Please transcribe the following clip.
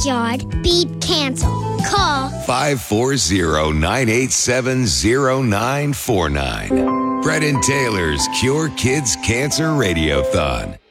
backyard, beat cancel. Call 540-987-0949. Brennan Taylor's Cure Kids Cancer Radiothon.